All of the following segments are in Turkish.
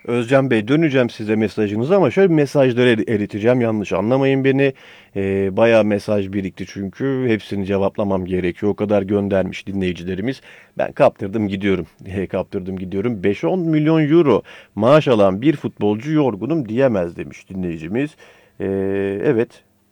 Özcan Bey, döneceğim size mesajınızı ama şöyle bir mesajları eriteceğim. Yanlış anlamayın beni. Bayağı mesaj birikti çünkü. Hepsini cevaplamam gerekiyor. O kadar göndermiş dinleyicilerimiz. Ben kaptırdım gidiyorum. Kaptırdım gidiyorum. 5-10 milyon euro maaş alan bir futbolcu yorgunum diyemez demiş dinleyicimiz. Evet,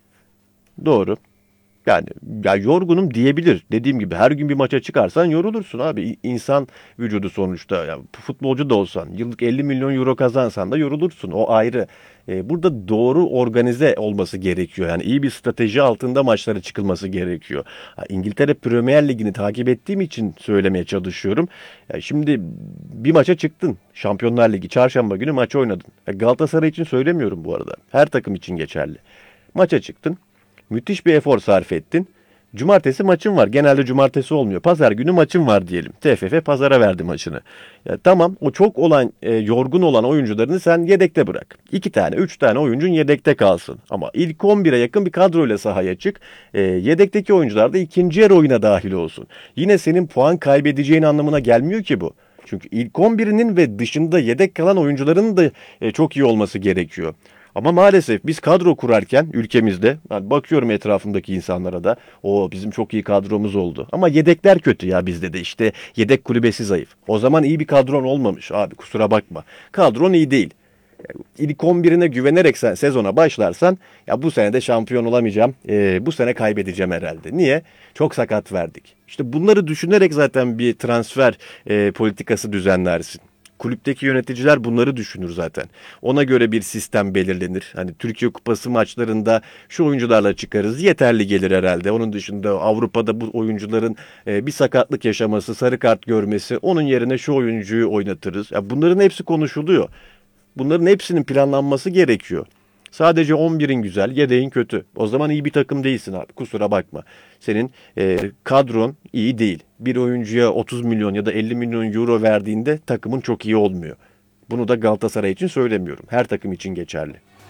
doğru. Yani ya yorgunum diyebilir. Dediğim gibi her gün bir maça çıkarsan yorulursun abi. İnsan vücudu sonuçta. Ya futbolcu da olsan, yıllık 50 milyon euro kazansan da yorulursun. O ayrı. Burada doğru organize olması gerekiyor. Yani iyi bir strateji altında maçlara çıkılması gerekiyor. Ha, İngiltere Premier Ligi'ni takip ettiğim için söylemeye çalışıyorum. Ya şimdi bir maça çıktın. Şampiyonlar Ligi çarşamba günü maç oynadın. Galatasaray için söylemiyorum bu arada. Her takım için geçerli. Maça çıktın. Müthiş bir efor sarf ettin. Cumartesi maçın var. Genelde cumartesi olmuyor. Pazar günü maçın var diyelim. TFF pazara verdi maçını. Ya tamam, o çok olan yorgun olan oyuncularını sen yedekte bırak. 2 tane 3 tane oyuncun yedekte kalsın. Ama ilk 11'e yakın bir kadroyla sahaya çık. Yedekteki oyuncular da ikinci yarı oyuna dahil olsun. Yine senin puan kaybedeceğin anlamına gelmiyor ki bu. Çünkü ilk 11'inin ve dışında yedek kalan oyuncuların da çok iyi olması gerekiyor. Ama maalesef biz kadro kurarken ülkemizde, yani bakıyorum etrafımdaki insanlara da, o bizim çok iyi kadromuz oldu. Ama yedekler kötü ya, bizde de işte yedek kulübesi zayıf. O zaman iyi bir kadron olmamış abi, kusura bakma. Kadron iyi değil. İlk 11'ine güvenerek sen sezona başlarsan, ya bu sene de şampiyon olamayacağım, bu sene kaybedeceğim herhalde. Niye? Çok sakat verdik. İşte bunları düşünerek zaten bir transfer politikası düzenlersin. Kulüpteki yöneticiler bunları düşünür zaten. Ona göre bir sistem belirlenir. Hani Türkiye Kupası maçlarında şu oyuncularla çıkarız, yeterli gelir herhalde. Onun dışında Avrupa'da bu oyuncuların bir sakatlık yaşaması, sarı kart görmesi, onun yerine şu oyuncuyu oynatırız. Ya bunların hepsi konuşuluyor. Bunların hepsinin planlanması gerekiyor. Sadece 11'in güzel, yedeğin kötü. O zaman iyi bir takım değilsin abi. Kusura bakma. Senin kadron iyi değil. Bir oyuncuya 30 milyon ya da 50 milyon euro verdiğinde takımın çok iyi olmuyor. Bunu da Galatasaray için söylemiyorum. Her takım için geçerli.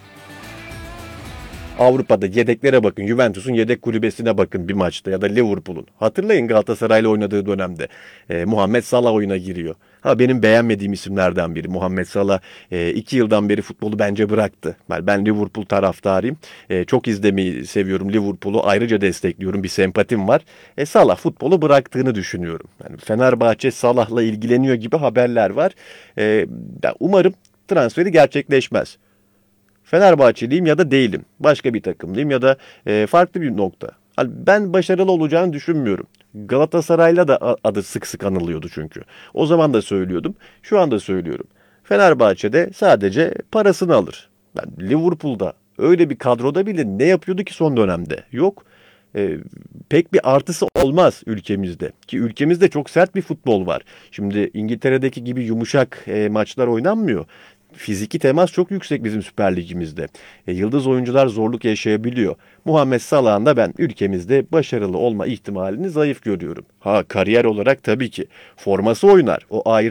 Avrupa'da yedeklere bakın. Juventus'un yedek kulübesine bakın bir maçta ya da Liverpool'un. Hatırlayın Galatasaray'la oynadığı dönemde. Muhammed Salah oyuna giriyor. Ha, benim beğenmediğim isimlerden biri. Muhammed Salah 2 yıldan beri futbolu bence bıraktı. Ben Liverpool taraftarıyım. Çok izlemeyi seviyorum Liverpool'u. Ayrıca destekliyorum. Bir sempatim var. Salah futbolu bıraktığını düşünüyorum. Yani Fenerbahçe Salah'la ilgileniyor gibi haberler var. Umarım transferi gerçekleşmez. Fenerbahçeliyim ya da değilim. Başka bir takımlıyım ya da farklı bir nokta. Hani ben başarılı olacağını düşünmüyorum. Galatasaray'la da adı sık sık anılıyordu çünkü. O zaman da söylüyordum. Şu anda söylüyorum. Fenerbahçe'de sadece parasını alır. Ben Liverpool'da öyle bir kadroda bile ne yapıyordu ki son dönemde? Yok. Pek bir artısı olmaz ülkemizde. Ki ülkemizde çok sert bir futbol var. Şimdi İngiltere'deki gibi yumuşak maçlar oynanmıyor. Fiziki temas çok yüksek bizim Süper Ligimizde. Yıldız oyuncular zorluk yaşayabiliyor. Muhammed Salah'ın da ben ülkemizde başarılı olma ihtimalini zayıf görüyorum. Ha, kariyer olarak tabii ki forması oynar. O ayrı.